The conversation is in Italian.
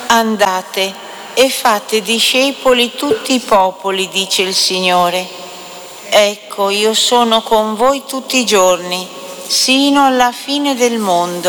Andate e fate discepoli tutti i popoli, dice il Signore. Ecco, io sono con voi tutti i giorni, sino alla fine del mondo.